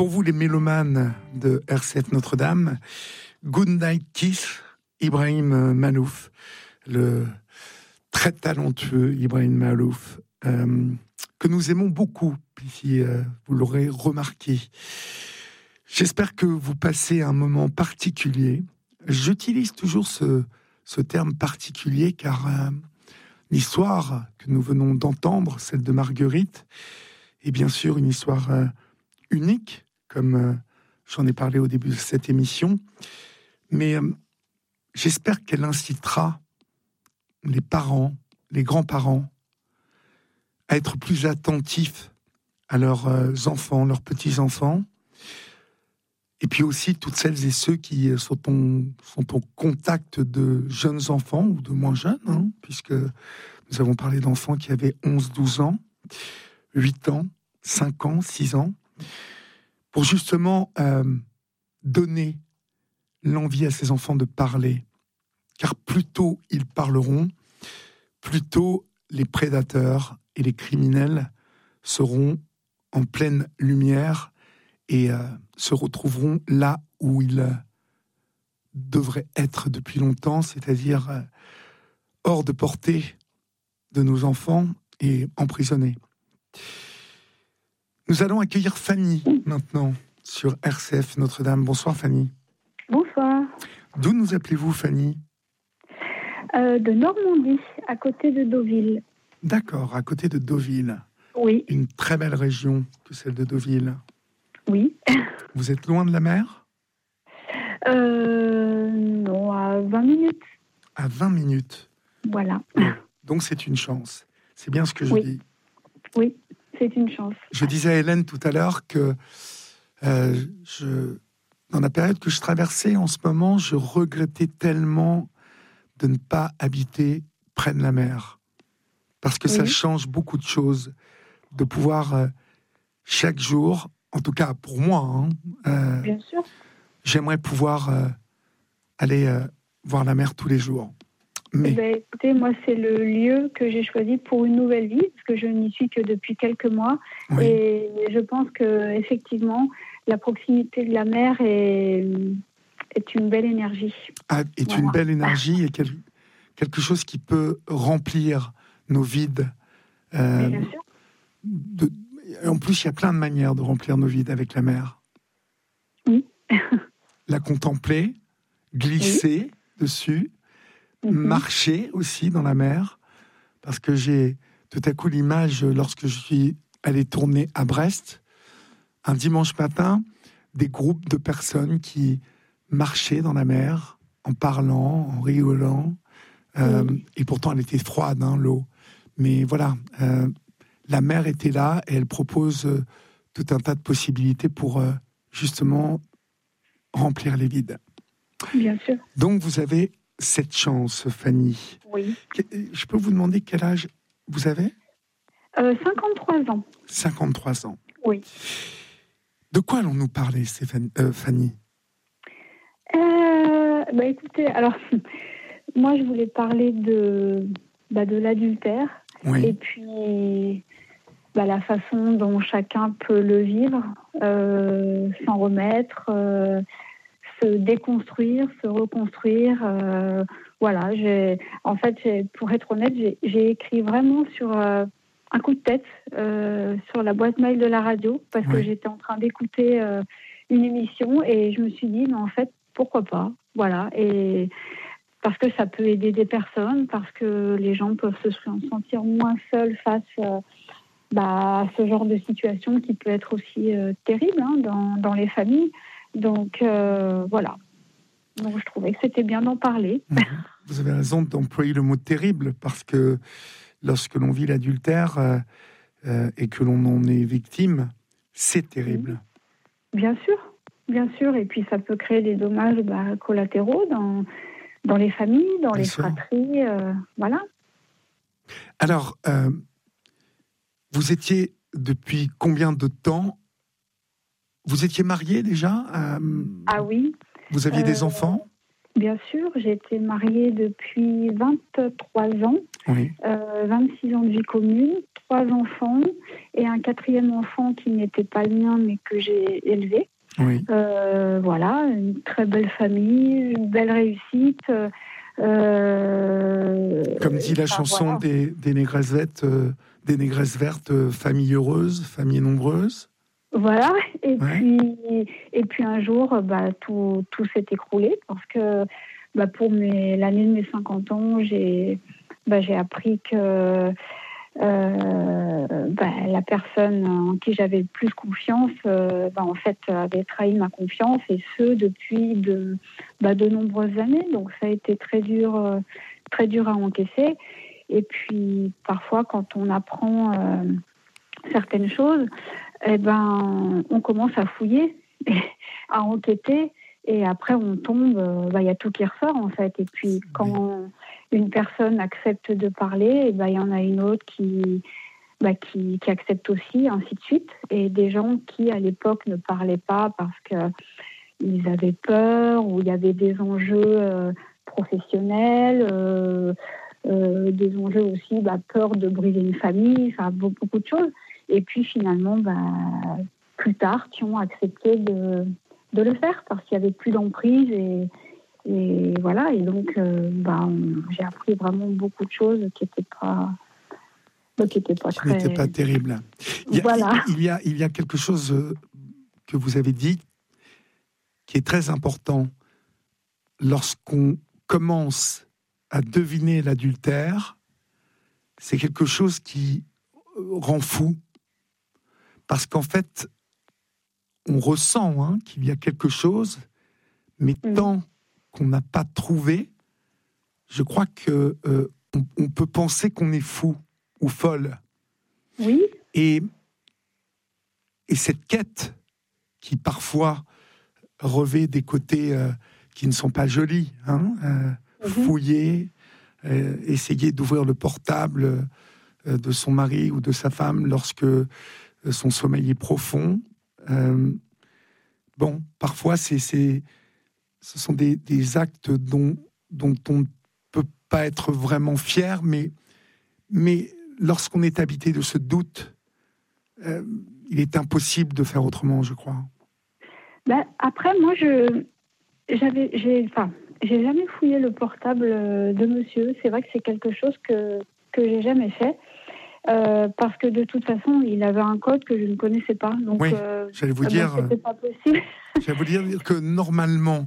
Pour vous, les mélomanes de RCF Notre-Dame, Good Night Kiss, Ibrahim Malouf, le très talentueux Ibrahim Malouf, que nous aimons beaucoup, si vous l'aurez remarqué. J'espère que vous passez un moment particulier. J'utilise toujours ce terme particulier car l'histoire que nous venons d'entendre, celle de Marguerite, est bien sûr une histoire unique, comme j'en ai parlé au début de cette émission, mais j'espère qu'elle incitera les parents, les grands-parents, à être plus attentifs à leurs enfants, leurs petits-enfants, et puis aussi toutes celles et ceux qui sont au contact de jeunes enfants ou de moins jeunes, puisque nous avons parlé d'enfants qui avaient 11, 12 ans, 8 ans, 5 ans, 6 ans, pour justement donner l'envie à ces enfants de parler. Car plus tôt ils parleront, plus tôt les prédateurs et les criminels seront en pleine lumière et se retrouveront là où ils devraient être depuis longtemps, c'est-à-dire hors de portée de nos enfants et emprisonnés. Nous allons accueillir Fanny maintenant sur RCF Notre-Dame. Bonsoir Fanny. Bonsoir. D'où nous appelez-vous Fanny ? De Normandie, à côté de Deauville. D'accord, à côté de Deauville. Oui. Une très belle région que celle de Deauville. Oui. Vous êtes loin de la mer ? Non, à 20 minutes. À 20 minutes. Voilà. Donc c'est une chance. C'est bien ce que je dis. Oui, c'est une chance. Je disais à Hélène tout à l'heure que dans la période que je traversais en ce moment, je regrettais tellement de ne pas habiter près de la mer. Parce que ça change beaucoup de choses. De pouvoir chaque jour, en tout cas pour moi, bien sûr. J'aimerais pouvoir aller voir la mer tous les jours. Mais... écoutez, moi, c'est le lieu que j'ai choisi pour une nouvelle vie, parce que je n'y suis que depuis quelques mois. Oui. Et je pense qu'effectivement, la proximité de la mer est une belle énergie. Une belle énergie et quelque chose qui peut remplir nos vides. Bien sûr. En plus, il y a plein de manières de remplir nos vides avec la mer. Oui. La contempler, glisser dessus, marcher aussi dans la mer, parce que j'ai tout à coup l'image, lorsque je suis allé tourner à Brest, un dimanche matin, des groupes de personnes qui marchaient dans la mer, en parlant, en rigolant, et pourtant elle était froide, l'eau. Mais voilà, la mer était là et elle propose tout un tas de possibilités pour justement remplir les vides. Bien sûr. Donc vous avez cette chance, Fanny. Oui. Je peux vous demander quel âge vous avez ? 53 ans. 53 ans. Oui. De quoi allons-nous parler, Fanny ? Écoutez, alors, moi je voulais parler de l'adultère. Oui. Et puis la façon dont chacun peut le vivre, s'en remettre, se déconstruire, se reconstruire. Voilà, pour être honnête, j'ai écrit vraiment sur un coup de tête sur la boîte mail de la radio, parce que j'étais en train d'écouter une émission et je me suis dit, mais en fait, pourquoi pas ? Voilà, et parce que ça peut aider des personnes, parce que les gens peuvent se sentir moins seuls face à ce genre de situation qui peut être aussi terrible dans les familles. Donc, voilà. Donc, je trouvais que c'était bien d'en parler. Vous avez raison d'employer le mot terrible, parce que lorsque l'on vit l'adultère et que l'on en est victime, c'est terrible. Bien sûr. Et puis, ça peut créer des dommages collatéraux dans les familles, dans les fratries. Voilà. Alors, vous étiez depuis combien de temps ? Vous étiez mariée déjà ? Ah oui. Vous aviez des enfants ? Bien sûr, j'ai été mariée depuis 23 ans, Oui, 26 ans de vie commune, 3 enfants et un quatrième enfant qui n'était pas le mien mais que j'ai élevé. oui. Voilà, une très belle famille, une belle réussite. Comme dit la Enfin, chanson voilà. des négresses vertes, famille heureuse, famille nombreuse. Voilà, Ouais. et puis un jour, tout s'est écroulé parce que pour l'année de mes 50 ans, j'ai appris que la personne en qui j'avais le plus confiance, en fait, avait trahi ma confiance, et ce depuis de nombreuses années. Donc ça a été très dur à encaisser. Et puis parfois, quand on apprend certaines choses, on commence à fouiller, à enquêter, et après on tombe, il y a tout qui ressort en fait. Et puis Oui. quand une personne accepte de parler, il y en a une autre qui accepte aussi, ainsi de suite. Et des gens qui à l'époque ne parlaient pas parce qu'ils avaient peur, ou il y avait des enjeux professionnels, des enjeux aussi, peur de briser une famille, enfin beaucoup de choses. Et puis finalement, plus tard, qui ont accepté de le faire parce qu'il n'y avait plus d'emprise, et voilà. Et donc, j'ai appris vraiment beaucoup de choses qui n'étaient pas Qui n'était très. pas terrible. Voilà. Il y a quelque chose que vous avez dit qui est très important. Lorsqu'on commence à deviner l'adultère, c'est quelque chose qui rend fou. Parce qu'en fait, on ressent qu'il y a quelque chose, mais tant qu'on n'a pas trouvé, je crois que on peut penser qu'on est fou ou folle. Oui. Et cette quête qui parfois revêt des côtés qui ne sont pas jolis, fouiller, essayer d'ouvrir le portable de son mari ou de sa femme lorsque son sommeil est profond. Parfois ce sont des actes dont on ne peut pas être vraiment fier, mais lorsqu'on est habité de ce doute, il est impossible de faire autrement, je crois. Après, moi, j'ai jamais fouillé le portable de monsieur. C'est vrai que c'est quelque chose que j'ai jamais fait. Parce que de toute façon, il avait un code que je ne connaissais pas. Donc, oui, j'allais vous dire, c'était pas possible. j'allais vous dire que normalement,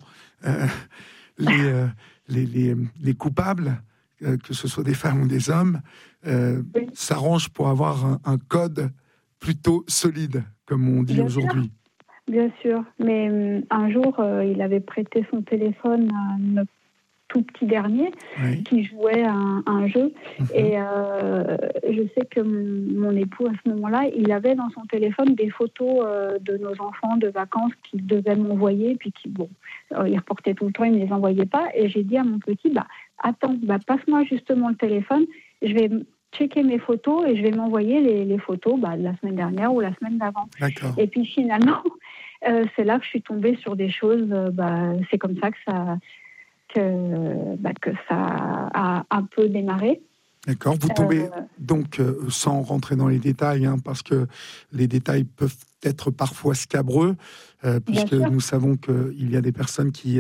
les coupables, que ce soit des femmes ou des hommes, Oui. s'arrangent pour avoir un code plutôt solide, comme on dit Bien aujourd'hui. sûr. Bien sûr, mais un jour, il avait prêté son téléphone à notre tout petit dernier, Oui. qui jouait à un jeu. Et je sais que mon époux, à ce moment-là, il avait dans son téléphone des photos de nos enfants de vacances qu'il devait m'envoyer, puis il reportait tout le temps, il ne les envoyait pas. Et j'ai dit à mon petit, attends, passe-moi justement le téléphone, je vais checker mes photos et je vais m'envoyer les photos de la semaine dernière ou la semaine d'avant. D'accord. Et puis finalement, c'est là que je suis tombée sur des choses, c'est comme ça que ça a un peu démarré. D'accord. Vous tombez donc, sans rentrer dans les détails, parce que les détails peuvent être parfois scabreux, puisque nous savons qu'il y a des personnes qui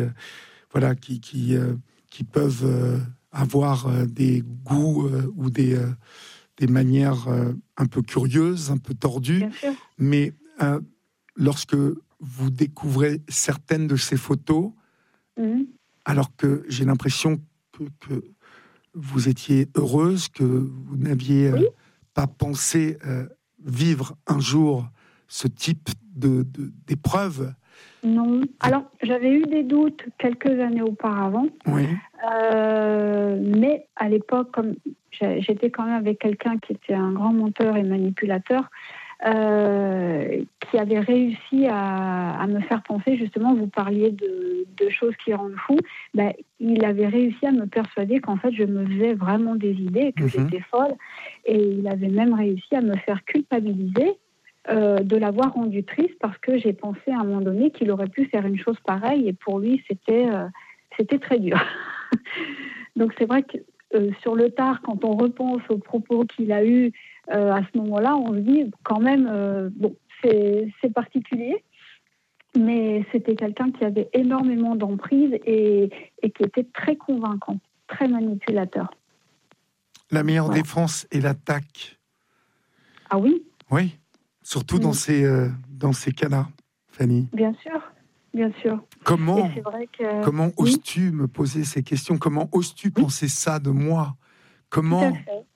peuvent avoir des goûts ou des manières un peu curieuses, un peu tordues. Mais lorsque vous découvrez certaines de ces photos, alors que j'ai l'impression que vous étiez heureuse, que vous n'aviez pas pensé vivre un jour ce type d'épreuve. Non. Alors, j'avais eu des doutes quelques années auparavant. Oui. Mais à l'époque, comme j'étais quand même avec quelqu'un qui était un grand menteur et manipulateur, qui avait réussi à me faire penser, justement, vous parliez de choses qui rendent fou, il avait réussi à me persuader qu'en fait je me faisais vraiment des idées, que j'étais folle, et il avait même réussi à me faire culpabiliser de l'avoir rendu triste, parce que j'ai pensé à un moment donné qu'il aurait pu faire une chose pareille, et pour lui c'était c'était très dur. Donc c'est vrai que sur le tard, quand on repense aux propos qu'il a eus à ce moment-là, on se dit quand même, c'est particulier, mais c'était quelqu'un qui avait énormément d'emprise et qui était très convaincant, très manipulateur. La meilleure défense est l'attaque. Ah oui? Oui, surtout dans ces cas-là, Fanny. Bien sûr, bien sûr. Comment Oui. oses-tu me poser ces questions? Comment oses-tu penser ça de moi? Comment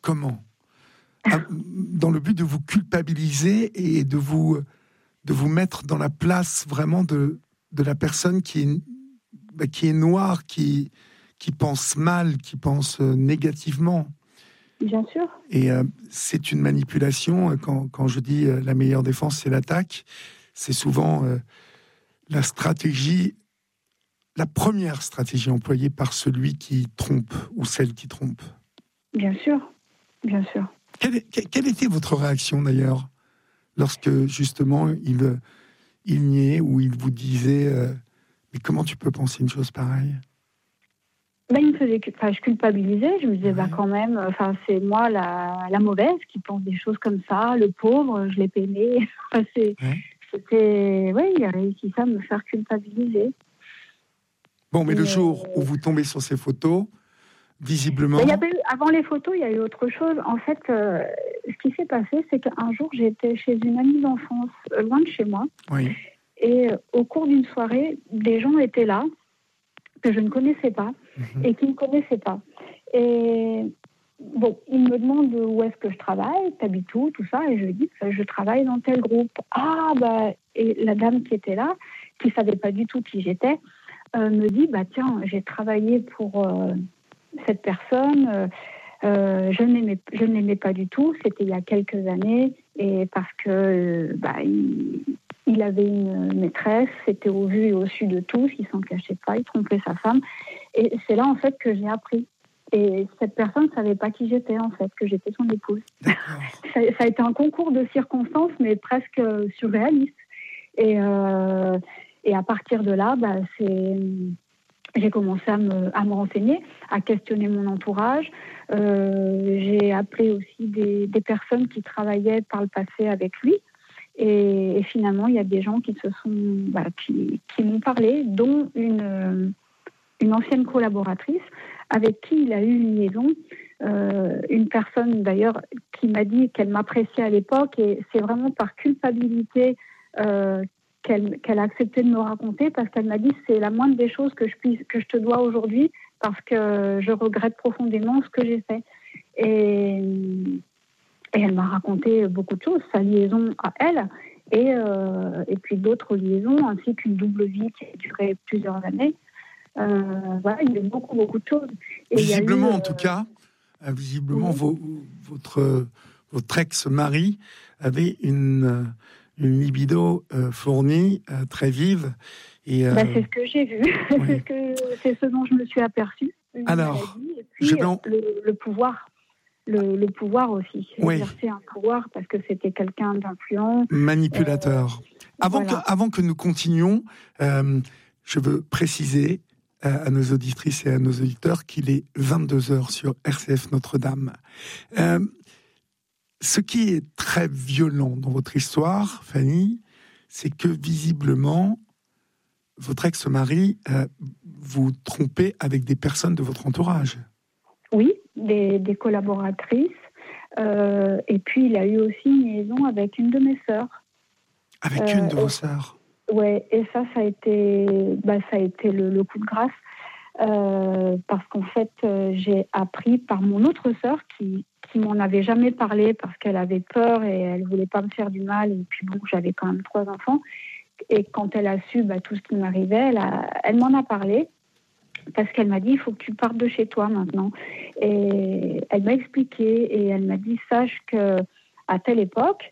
dans le but de vous culpabiliser et de vous mettre dans la place vraiment de la personne qui est noire, qui pense mal, qui pense négativement. Bien sûr. Et c'est une manipulation. Quand je dis la meilleure défense, c'est l'attaque, c'est souvent la première stratégie employée par celui qui trompe ou celle qui trompe. Bien sûr, bien sûr. Quelle était votre réaction d'ailleurs lorsque justement il niait ou il vous disait mais comment tu peux penser une chose pareille? Il me faisait, je culpabilisais, je me disais quand même, c'est moi la mauvaise qui pense des choses comme ça, le pauvre, je l'ai peiné. C'était, il a réussi ça à me faire culpabiliser. Bon, mais le jour où vous tombez sur ces photos, visiblement... Avant les photos, il y a eu autre chose. En fait, ce qui s'est passé, c'est qu'un jour, j'étais chez une amie d'enfance, loin de chez moi. Oui. Et au cours d'une soirée, des gens étaient là, que je ne connaissais pas, et qui ne me connaissaient pas. Et ils me demandent où est-ce que je travaille, t'habites où, tout ça, et je lui dis, je travaille dans tel groupe. Et la dame qui était là, qui ne savait pas du tout qui j'étais, me dit, tiens, j'ai travaillé pour cette personne, je ne l'aimais pas du tout, c'était il y a quelques années, et parce que il avait une maîtresse, c'était au vu et au su de tous, il s'en cachait pas, il trompait sa femme, et c'est là en fait que j'ai appris. Et cette personne ne savait pas qui j'étais en fait, que j'étais son épouse. Ça a été un concours de circonstances, mais presque surréaliste. Et à partir de là, j'ai commencé à me renseigner, à questionner mon entourage. J'ai appelé aussi des personnes qui travaillaient par le passé avec lui. Et finalement, il y a des gens qui qui m'ont parlé, dont une ancienne collaboratrice avec qui il a eu une liaison. Une personne d'ailleurs qui m'a dit qu'elle m'appréciait à l'époque, et c'est vraiment par culpabilité qu'elle a accepté de me raconter, parce qu'elle m'a dit c'est la moindre des choses que je te dois aujourd'hui, parce que je regrette profondément ce que j'ai fait. Et elle m'a raconté beaucoup de choses, sa liaison à elle, et puis d'autres liaisons, ainsi qu'une double vie qui a duré plusieurs années. Il y a eu beaucoup de choses. Et visiblement, en tout cas, votre ex-mari avait une libido fournie, très vive. Et, c'est ce que j'ai vu, oui. c'est ce dont je me suis aperçue. Alors, et puis le pouvoir. Le pouvoir aussi, exercer un pouvoir, parce que c'était quelqu'un d'influent. Manipulateur. Avant que nous continuions, je veux préciser à nos auditrices et à nos auditeurs qu'il est 22h sur RCF Notre-Dame. Ce qui est très violent dans votre histoire, Fanny, c'est que visiblement, votre ex-mari vous trompait avec des personnes de votre entourage. Oui, des collaboratrices. Et puis, il a eu aussi une liaison avec une de mes sœurs. Avec une de vos sœurs? Ouais, et ça a été le coup de grâce. Parce qu'en fait, j'ai appris par mon autre sœur qui m'en avait jamais parlé, parce qu'elle avait peur et elle voulait pas me faire du mal. Et puis j'avais quand même 3 enfants. Et quand elle a su tout ce qui m'arrivait, elle m'en a parlé. Parce qu'elle m'a dit, il faut que tu partes de chez toi maintenant. Et elle m'a expliqué, et elle m'a dit, sache qu'à telle époque,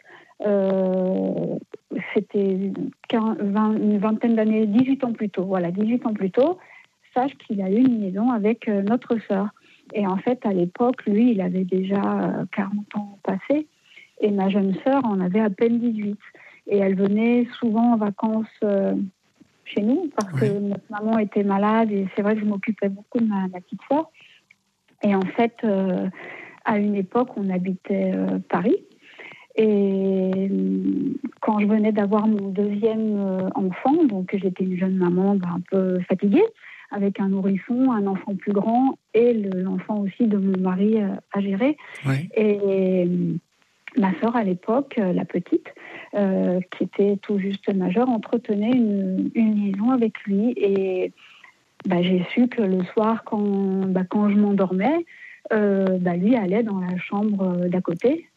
c'était une vingtaine d'années, 18 ans plus tôt, sache qu'il a eu une liaison avec notre sœur. Et en fait, à l'époque, lui, il avait déjà 40 ans passés, et ma jeune sœur en avait à peine 18. Et elle venait souvent en vacances chez nous parce que notre maman était malade et c'est vrai que je m'occupais beaucoup de ma petite sœur. Et en fait, à une époque, on habitait Paris. Et quand je venais d'avoir mon deuxième enfant, donc j'étais une jeune maman un peu fatiguée, avec un nourrisson, un enfant plus grand et l'enfant aussi de mon mari à gérer. Oui. Et ma sœur, à l'époque, la petite, qui était tout juste majeure, entretenait une liaison avec lui. Et j'ai su que le soir, quand je m'endormais, lui allait dans la chambre d'à côté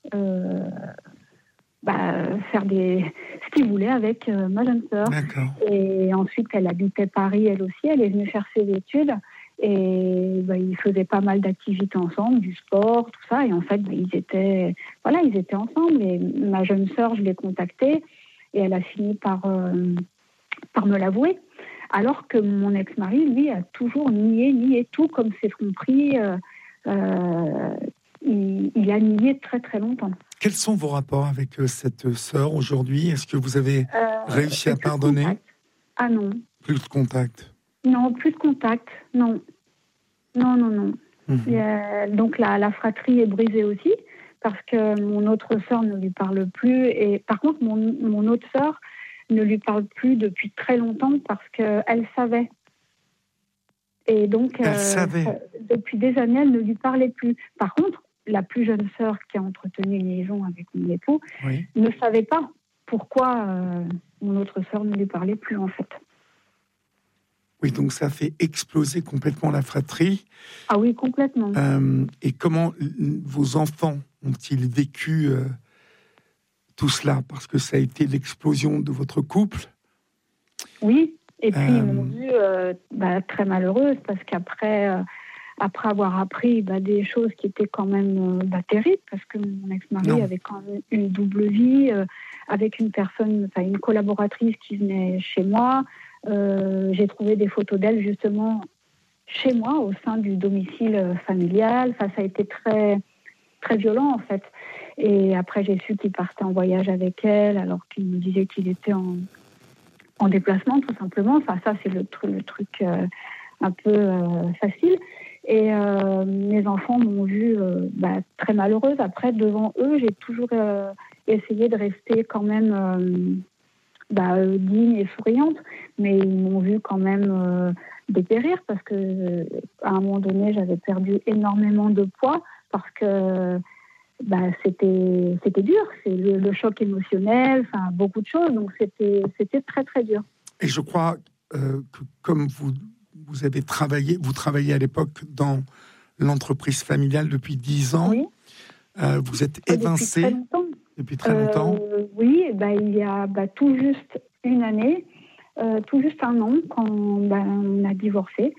faire ce qu'il voulait avec ma jeune sœur. D'accord. Et ensuite, elle habitait Paris, elle aussi. Elle est venue faire ses études. Et ils faisaient pas mal d'activités ensemble, du sport, tout ça. Et en fait, ils étaient ensemble. Et ma jeune sœur, je l'ai contactée et elle a fini par me l'avouer. Alors que mon ex-mari, lui, a toujours nié tout, comme c'est compris. Il a nié très très longtemps. Quels sont vos rapports avec cette sœur aujourd'hui ? Est-ce que vous avez réussi à pardonner ? Ah non. Plus de contact ? Non, plus de contact, non. Non. Donc la fratrie est brisée aussi, parce que mon autre sœur ne lui parle plus. Et par contre, mon autre sœur ne lui parle plus depuis très longtemps, parce qu'elle savait. Et donc, depuis des années, elle ne lui parlait plus. Par contre, la plus jeune sœur qui a entretenu une liaison avec mon époux ne savait pas pourquoi mon autre sœur ne lui parlait plus, en fait. Oui, donc ça fait exploser complètement la fratrie. Ah oui, complètement. Et comment vos enfants ont-ils vécu tout cela ? Parce que ça a été l'explosion de votre couple. Oui, et puis ils m'ont vue très malheureuse, parce qu'après avoir appris des choses qui étaient quand même terribles, parce que mon ex-mari avait quand même une double vie, avec une collaboratrice qui venait chez moi. J'ai trouvé des photos d'elle justement chez moi, au sein du domicile familial. Ça a été très, très violent en fait. Et après, j'ai su qu'il partait en voyage avec elle, alors qu'il me disait qu'il était en déplacement, tout simplement. Ça, c'est le truc un peu facile. Et mes enfants m'ont vue très malheureuse. Après, devant eux, j'ai toujours essayé de rester quand même digne et souriante, mais ils m'ont vue quand même dépérir, parce que à un moment donné, j'avais perdu énormément de poids, parce que c'était dur, c'est le choc émotionnel, beaucoup de choses, donc c'était très très dur. Et je crois que comme vous avez travaillé, vous travaillez à l'époque dans l'entreprise familiale depuis 10 ans, vous êtes évincé depuis très longtemps. Oui, il y a tout juste une année, tout juste un an, quand on a divorcé,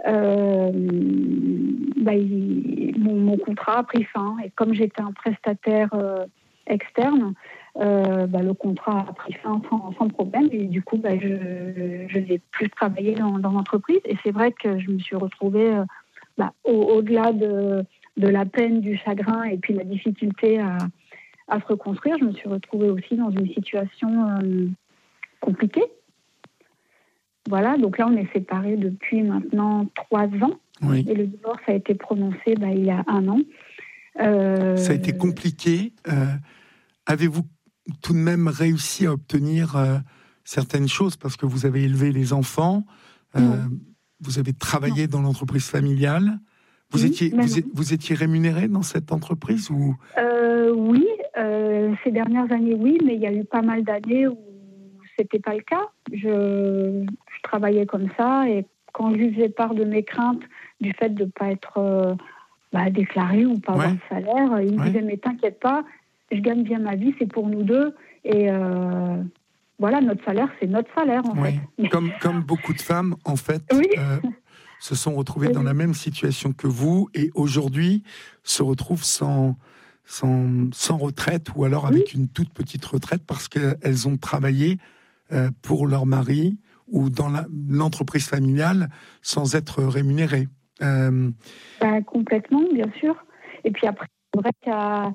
mon contrat a pris fin. Et comme j'étais un prestataire externe, le contrat a pris fin sans problème. Et du coup, je n'ai plus travaillé dans l'entreprise. Et c'est vrai que je me suis retrouvée, au-delà de la peine, du chagrin et puis la difficulté à se reconstruire, je me suis retrouvée aussi dans une situation compliquée. Voilà, donc là, on est séparés depuis maintenant 3 ans. Oui. Et le divorce a été prononcé il y a 1 an. Ça a été compliqué. Avez-vous tout de même réussi à obtenir certaines choses, parce que vous avez élevé les enfants, vous avez travaillé dans l'entreprise familiale. Vous étiez rémunéré dans cette entreprise ou... Oui, ces dernières années, oui, mais il y a eu pas mal d'années où c'était pas le cas. Je travaillais comme ça, et quand je lui faisais part de mes craintes du fait de ne pas être déclarée ou pas avoir de salaire, il me disait mais t'inquiète pas, je gagne bien ma vie, c'est pour nous deux, et voilà, notre salaire, c'est notre salaire en fait. Comme beaucoup de femmes en fait. Se sont retrouvées dans la même situation que vous, et aujourd'hui se retrouvent sans retraite, ou alors avec une toute petite retraite, parce qu'elles ont travaillé pour leur mari ou dans l'entreprise familiale sans être rémunérées. Complètement, bien sûr. Et puis après, c'est vrai que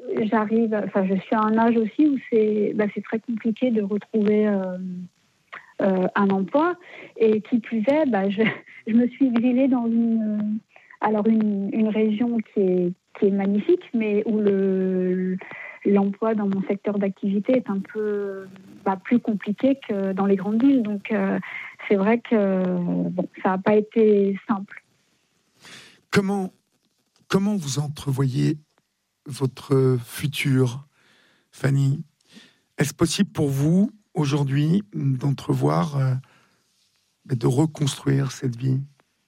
je suis à un âge aussi où c'est très compliqué de retrouver un emploi. Et qui plus est, je me suis exilée dans une région qui est magnifique, mais où l'emploi dans mon secteur d'activité est un peu plus compliqué que dans les grandes villes. Donc, c'est vrai que ça n'a pas été simple. Comment vous entrevoyez votre futur, Fanny? Est-ce possible pour vous, aujourd'hui, d'entrevoir, de reconstruire cette vie?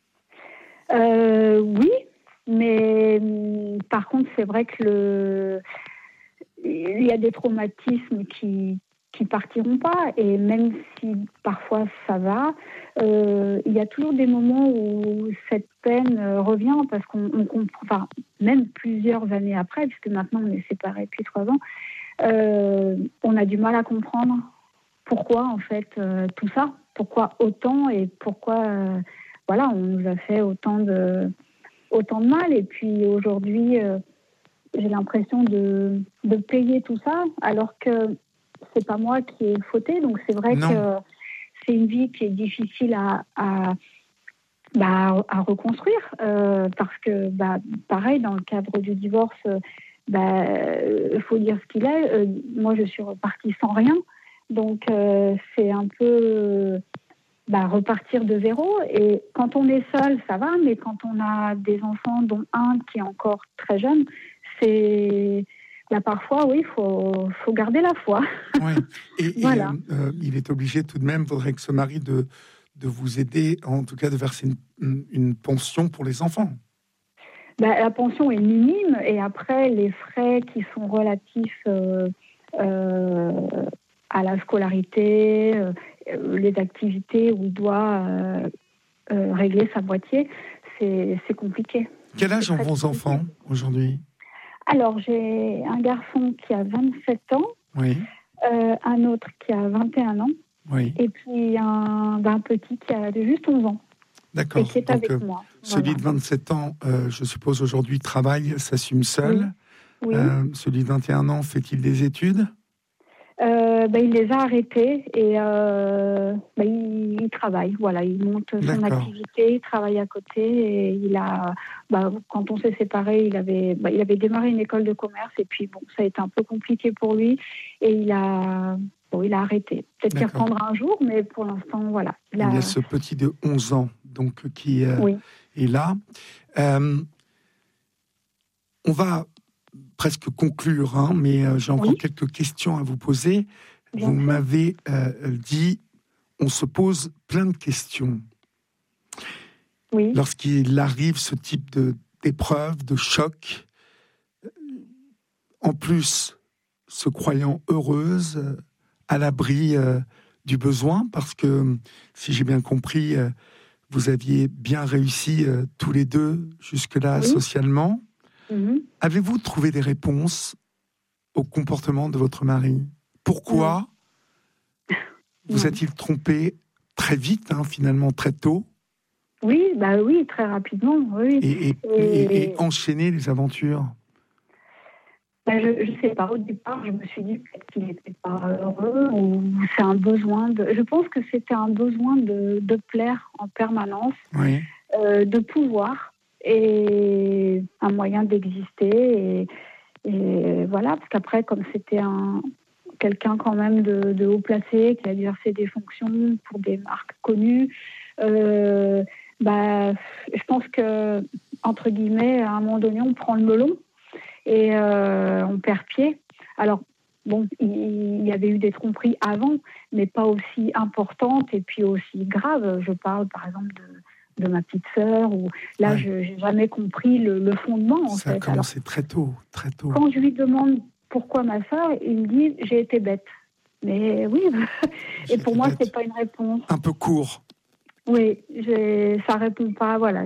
Oui, mais par contre, c'est vrai que il y a des traumatismes qui partiront pas, et même si parfois ça va, il y a toujours des moments où cette peine revient, parce qu'on comprend, même plusieurs années après, puisque maintenant on est séparés depuis 3 ans, on a du mal à comprendre pourquoi en fait tout ça, pourquoi autant, et pourquoi on nous a fait autant de mal. Et puis aujourd'hui, j'ai l'impression de payer tout ça, alors que c'est pas moi qui ai fauté. Donc c'est vrai que c'est une vie qui est difficile à reconstruire, parce que pareil, dans le cadre du divorce, faut dire ce qu'il est. Moi, je suis repartie sans rien, donc c'est un peu repartir de zéro. Et quand on est seul, ça va, mais quand on a des enfants, dont un qui est encore très jeune, c'est parfois, oui, faut garder la foi. Ouais. Et voilà. Il est obligé tout de même, faudrait que ce mari de vous aider, en tout cas de verser une pension pour les enfants. La pension est minime, et après les frais qui sont relatifs à la scolarité, les activités où il doit régler sa moitié, c'est compliqué. Quel âge ont vos enfants aujourd'hui? Alors, j'ai un garçon qui a 27 ans, oui. Un autre qui a 21 ans, oui. Et puis un petit qui a juste 11 ans. D'accord. Et qui est donc, avec moi. Celui de 27 ans, je suppose aujourd'hui, travaille, s'assume seul. Oui. Celui de 21 ans, fait-il des études? Il les a arrêtés, et il travaille. Voilà, il monte son activité, il travaille à côté, et il a, quand on s'est séparés, il avait démarré une école de commerce, et puis ça a été un peu compliqué pour lui, et il a arrêté. Peut-être qu'il reprendra un jour, mais pour l'instant, voilà. Il y a ce petit de 11 ans, donc, qui est là. On va presque conclure, mais j'ai encore quelques questions à vous poser. Vous m'avez dit, on se pose plein de questions. Oui. Lorsqu'il arrive ce type d'épreuve, de choc, en plus, se croyant heureuse, à l'abri du besoin, parce que, si j'ai bien compris, vous aviez bien réussi tous les deux jusque-là socialement. Mm-hmm. Avez-vous trouvé des réponses au comportement de votre mari? Pourquoi vous a-t-il trompé très vite, finalement très tôt? Oui, très rapidement, oui. Et enchaîner les aventures? Je ne sais pas. Au départ, je me suis dit peut-être qu'il n'était pas heureux, ou c'est un besoin je pense que c'était un besoin de plaire en permanence, de pouvoir, et un moyen d'exister, et voilà, parce qu'après, comme c'était quelqu'un quand même de haut placé, qui a exercé des fonctions pour des marques connues, je pense que, entre guillemets, à un moment donné, on prend le melon, et on perd pied. Alors, il y avait eu des tromperies avant, mais pas aussi importantes et puis aussi graves. Je parle, par exemple, de ma petite sœur, où là, je n'ai jamais compris le fondement. Ça a commencé très tôt. Quand je lui demande pourquoi ma sœur, il me dit « j'ai été bête ». Mais oui, et pour moi, c'est pas une réponse. Un peu court. Oui, ça répond pas, voilà,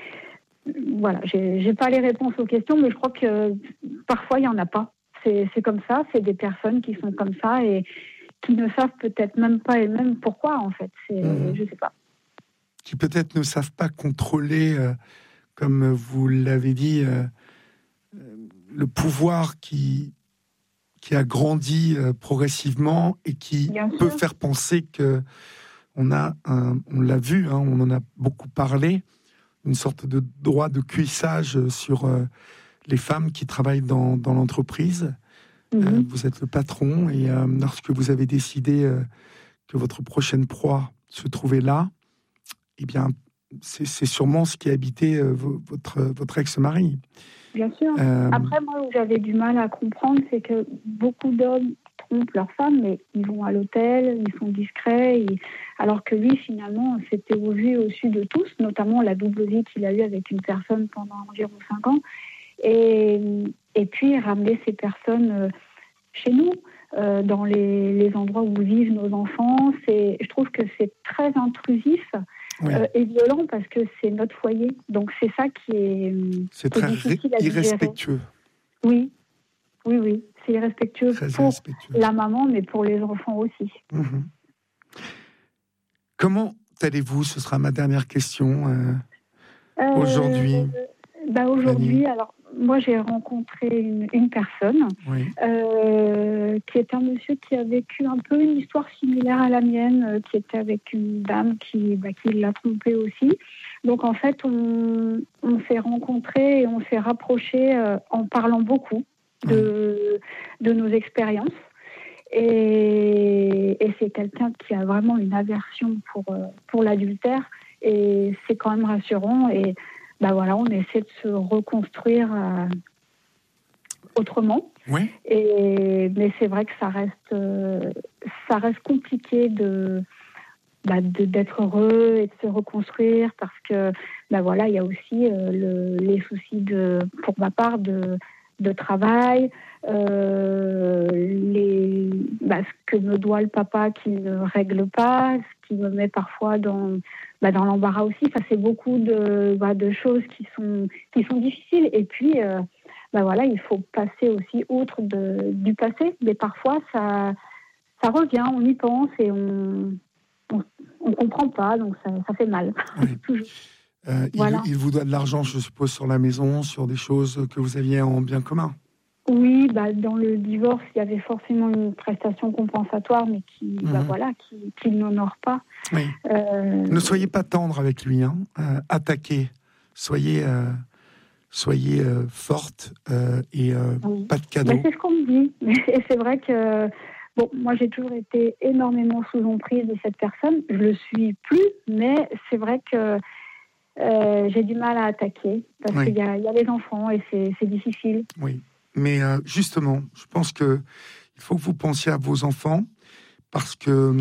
j'ai pas les réponses aux questions, mais je crois que parfois il y en a pas. C'est comme ça, c'est des personnes qui sont comme ça et qui ne savent peut-être même pas elles-mêmes pourquoi, en fait. Je sais pas. Qui peut-être ne savent pas contrôler, comme vous l'avez dit, le pouvoir qui a grandi progressivement et qui peut faire penser que on l'a vu, hein, on en a beaucoup parlé, une sorte de droit de cuissage sur les femmes qui travaillent dans l'entreprise. Vous êtes le patron et lorsque vous avez décidé que votre prochaine proie se trouvait là, eh bien, c'est sûrement ce qui a habité votre ex-mari. Bien sûr. Après, moi, où j'avais du mal à comprendre, c'est que beaucoup d'hommes trompent leurs femmes, mais ils vont à l'hôtel, ils sont discrets, alors que lui, finalement, c'était au vu et au su de tous, notamment la double vie qu'il a eue avec une personne pendant environ 5 ans. Et puis, ramener ces personnes chez nous, dans les endroits où vivent nos enfants. Je trouve que c'est très intrusif. Oui. Et violent parce que c'est notre foyer. Donc c'est ça qui est très difficile à irrespectueux. Oui, c'est irrespectueux pour la maman, mais pour les enfants aussi. Comment allez-vous ? Ce sera ma dernière question aujourd'hui. Aujourd'hui, alors moi j'ai rencontré une personne qui est un monsieur qui a vécu un peu une histoire similaire à la mienne, qui était avec une dame qui l'a trompé aussi. Donc en fait, on s'est rencontrés et on s'est rapprochés en parlant beaucoup de nos expériences. Et c'est quelqu'un qui a vraiment une aversion pour l'adultère, et c'est quand même rassurant. Et on essaie de se reconstruire autrement. Oui. Mais c'est vrai que ça reste compliqué d'être heureux et de se reconstruire, parce que il y a aussi les soucis pour ma part de travail, ce que me doit le papa qui ne règle pas, ce qui me met parfois dans l'embarras aussi. Ça, c'est beaucoup de choses qui sont difficiles. Et puis, il faut passer aussi outre du passé. Mais parfois, ça revient, on y pense et on comprend pas, donc ça fait mal. Oui. Toujours. Il vous doit de l'argent, je suppose, sur la maison, sur des choses que vous aviez en bien commun. Oui, dans le divorce, il y avait forcément une prestation compensatoire, mais qui n'honore pas. Oui. Ne soyez pas tendre avec lui, hein. Attaquez. Soyez forte et pas de cadeau. C'est ce qu'on me dit. Et c'est vrai que moi j'ai toujours été énormément sous emprise de cette personne. Je le suis plus, mais c'est vrai que j'ai du mal à attaquer parce qu'il y a les enfants et c'est difficile. Oui. Mais justement, je pense qu'il faut que vous pensiez à vos enfants parce que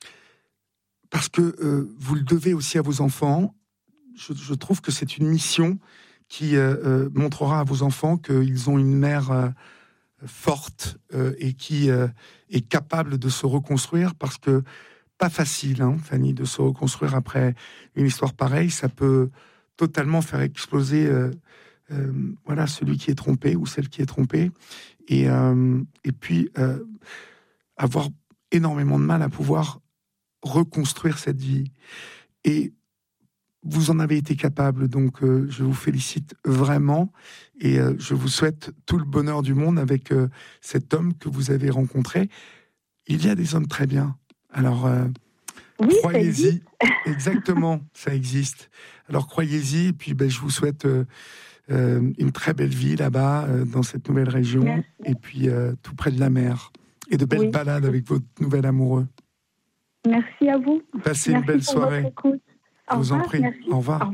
vous le devez aussi à vos enfants. Je trouve que c'est une mission qui montrera à vos enfants qu'ils ont une mère forte et qui est capable de se reconstruire, parce que pas facile, hein, Fanny, de se reconstruire après une histoire pareille. Ça peut totalement faire exploser celui qui est trompé ou celle qui est trompée, et puis avoir énormément de mal à pouvoir reconstruire cette vie. Et vous en avez été capable, donc je vous félicite vraiment, et je vous souhaite tout le bonheur du monde avec cet homme que vous avez rencontré. Il y a des hommes très bien, alors croyez-y. Exactement, ça existe. Alors croyez-y, et puis je vous souhaite une très belle vie là-bas, dans cette nouvelle région. Merci. Et puis tout près de la mer, et de belles balades avec votre nouvel amoureux. Merci à vous. Passez une belle soirée. Je vous en prie. Merci. Au revoir.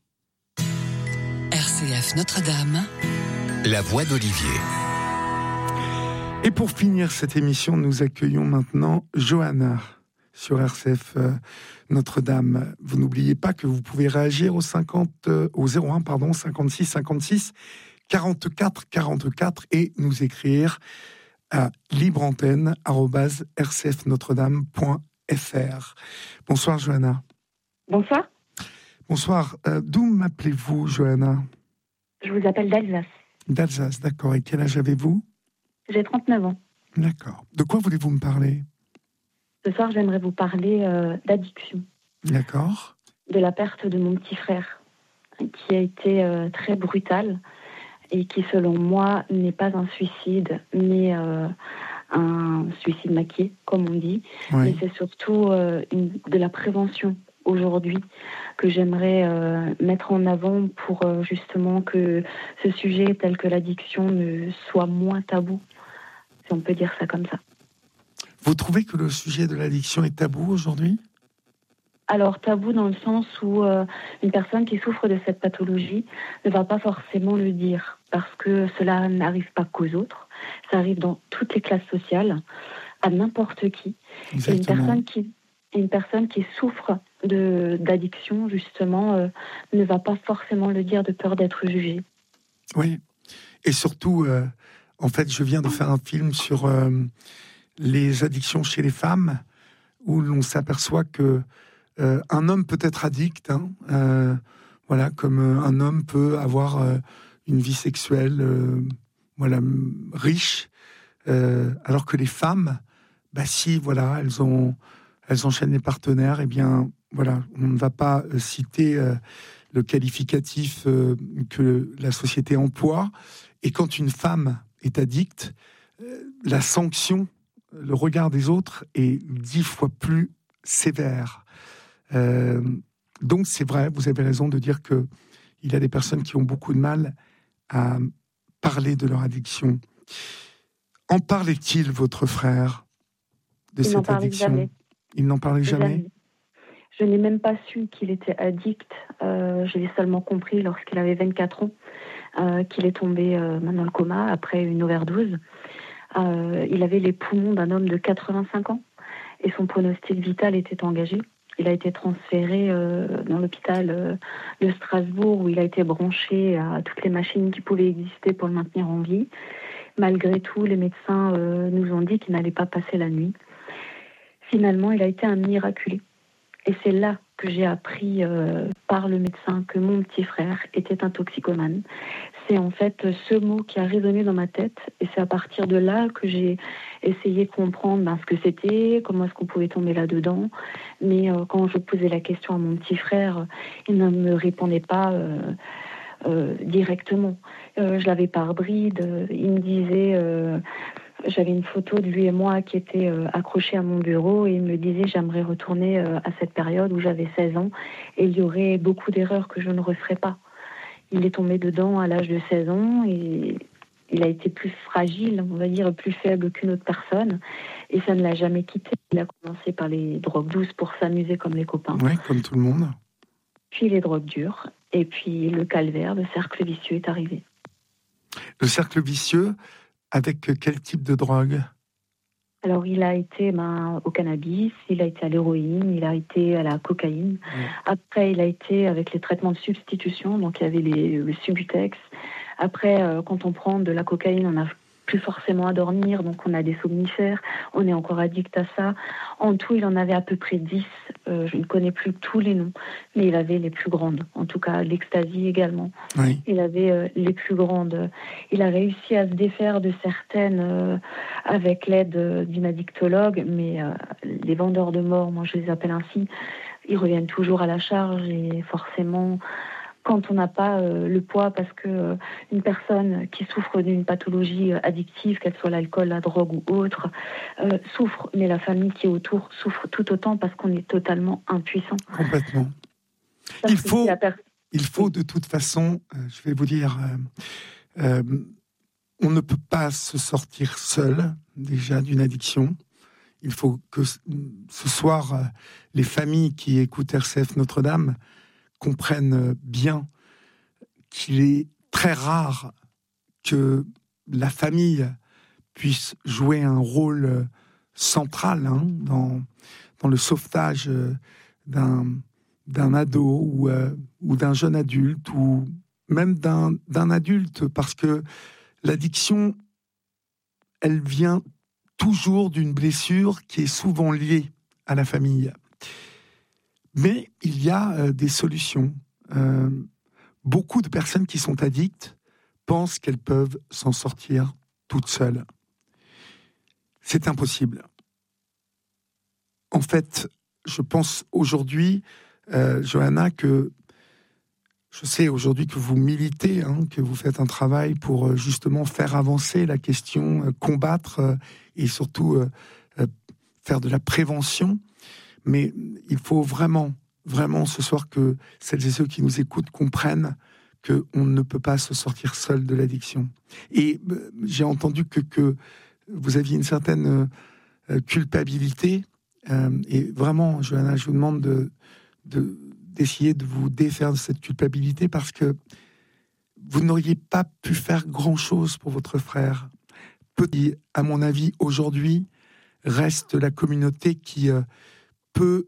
RCF Notre-Dame, la voix d'Olivier. Et pour finir cette émission, nous accueillons maintenant Johanna sur RCF Notre-Dame. Vous n'oubliez pas que vous pouvez réagir au 01 56 56 44 44 et nous écrire à libreantenne@rcfnotredame.fr. Bonsoir Johanna. Bonsoir. Bonsoir. D'où m'appelez-vous, Johanna ? Je vous appelle d'Alsace. D'Alsace, d'accord. Et quel âge avez-vous ? J'ai 39 ans. D'accord. De quoi voulez-vous me parler ? Ce soir, j'aimerais vous parler d'addiction. D'accord. De la perte de mon petit frère, qui a été très brutale et qui, selon moi, n'est pas un suicide, mais un suicide maquillé, comme on dit, Oui. mais c'est surtout de la prévention aujourd'hui que j'aimerais mettre en avant pour justement que ce sujet tel que l'addiction ne soit moins tabou, si on peut dire ça comme ça. Vous trouvez que le sujet de l'addiction est tabou aujourd'hui ? Alors tabou dans le sens où une personne qui souffre de cette pathologie ne va pas forcément le dire parce que cela n'arrive pas qu'aux autres, ça arrive dans toutes les classes sociales, à n'importe qui. Exactement. Et une personne qui souffre d'addiction justement ne va pas forcément le dire de peur d'être jugée. Oui, et surtout, en fait, je viens de faire un film sur les addictions chez les femmes où l'on s'aperçoit que un homme peut être addict, voilà, comme un homme peut avoir une vie sexuelle, voilà, riche, alors que les femmes, bah si, voilà, elles enchaînent les partenaires, et bien, voilà, on ne va pas citer le qualificatif que la société emploie. Et quand une femme est addicte, la sanction, le regard des autres est 10 fois plus sévère. Donc c'est vrai, vous avez raison de dire que il y a des personnes qui ont beaucoup de mal à parler de leur addiction. En parlait-il, votre frère, de cette addiction ? Jamais. Il n'en parlait jamais. Je n'ai même pas su qu'il était addict. Je l'ai seulement compris lorsqu'il avait 24 ans, qu'il est tombé dans le coma après une overdose. Il avait les poumons d'un homme de 85 ans et son pronostic vital était engagé. Il a été transféré dans l'hôpital de Strasbourg où il a été branché à toutes les machines qui pouvaient exister pour le maintenir en vie. Malgré tout, les médecins nous ont dit qu'il n'allait pas passer la nuit. Finalement, il a été un miraculé. Et c'est là que j'ai appris par le médecin que mon petit frère était un toxicomane. C'est en fait ce mot qui a résonné dans ma tête et c'est à partir de là que j'ai essayé de comprendre ce que c'était, comment est-ce qu'on pouvait tomber là-dedans. Mais quand je posais la question à mon petit frère, il ne me répondait pas directement. Je l'avais par bride. Il me disait... J'avais une photo de lui et moi qui était accrochée à mon bureau et il me disait j'aimerais retourner à cette période où j'avais 16 ans et il y aurait beaucoup d'erreurs que je ne referais pas. Il est tombé dedans à l'âge de 16 ans et il a été plus fragile, on va dire plus faible qu'une autre personne et ça ne l'a jamais quitté. Il a commencé par les drogues douces pour s'amuser comme les copains. Oui, comme tout le monde. Puis les drogues dures et puis le calvaire, le cercle vicieux est arrivé. Le cercle vicieux, avec quel type de drogue ? Alors, il a été au cannabis, il a été à l'héroïne, il a été à la cocaïne. Ouais. Après, il a été avec les traitements de substitution, donc il y avait le Subutex. Après, quand on prend de la cocaïne, on n'a plus forcément à dormir, donc on a des somnifères, on est encore addict à ça. En tout, il en avait à peu près 10, je ne connais plus tous les noms, mais il avait les plus grandes, en tout cas l'ecstasy également. Oui. Il avait les plus grandes. Il a réussi à se défaire de certaines avec l'aide d'une addictologue, mais les vendeurs de mort, moi je les appelle ainsi, ils reviennent toujours à la charge et forcément... Quand on n'a pas le poids, parce que une personne qui souffre d'une pathologie addictive, qu'elle soit l'alcool, la drogue ou autre, souffre, mais la famille qui est autour souffre tout autant parce qu'on est totalement impuissant. Complètement. Il faut de toute façon, je vais vous dire, on ne peut pas se sortir seul déjà d'une addiction. Il faut que ce soir, les familles qui écoutent RCF Notre-Dame comprennent bien qu'il est très rare que la famille puisse jouer un rôle central dans le sauvetage d'un ado ou d'un jeune adulte ou même d'un adulte, parce que l'addiction, elle vient toujours d'une blessure qui est souvent liée à la famille. Mais il y a des solutions. Beaucoup de personnes qui sont addictes pensent qu'elles peuvent s'en sortir toutes seules. C'est impossible. En fait, je pense aujourd'hui, Johanna, que Je sais aujourd'hui que vous militez, que vous faites un travail pour justement faire avancer la question, combattre et surtout faire de la prévention. Mais il faut vraiment ce soir que celles et ceux qui nous écoutent comprennent qu'on ne peut pas se sortir seul de l'addiction. Et j'ai entendu que vous aviez une certaine culpabilité. Et vraiment, Johanna, je vous demande d'essayer de vous défaire de cette culpabilité parce que vous n'auriez pas pu faire grand-chose pour votre frère. Petit, à mon avis, aujourd'hui, reste la communauté qui peut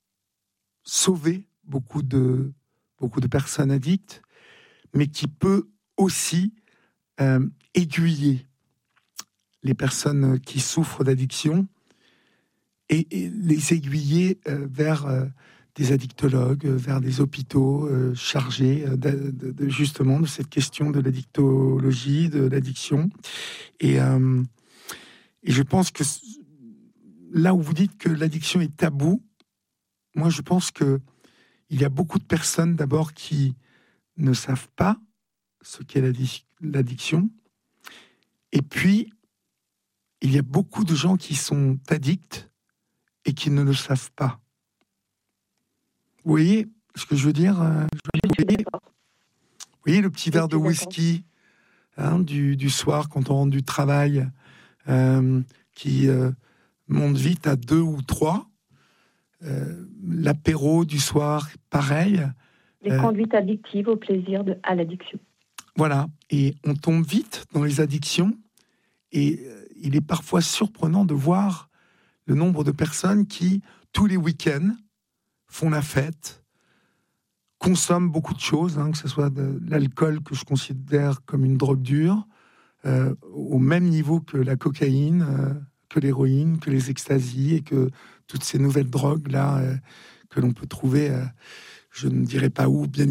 sauver beaucoup de personnes addictes, mais qui peut aussi aiguiller les personnes qui souffrent d'addiction et les aiguiller vers des addictologues, vers des hôpitaux chargés justement de cette question de l'addictologie, de l'addiction. Et je pense que là où vous dites que l'addiction est tabou, moi je pense qu'il y a beaucoup de personnes d'abord qui ne savent pas ce qu'est l'addiction. Et puis, il y a beaucoup de gens qui sont addicts et qui ne le savent pas. Vous voyez ce que je veux dire? Vous voyez le petit verre de whisky du soir quand on rentre du travail qui monte vite à 2 ou 3. L'apéro du soir, pareil. Les conduites addictives au plaisir à l'addiction. Voilà, et on tombe vite dans les addictions et il est parfois surprenant de voir le nombre de personnes qui, tous les week-ends, font la fête, consomment beaucoup de choses, que ce soit de l'alcool que je considère comme une drogue dure, au même niveau que la cocaïne, que l'héroïne, que les extasies et que toutes ces nouvelles drogues-là que l'on peut trouver, je ne dirais pas où, bien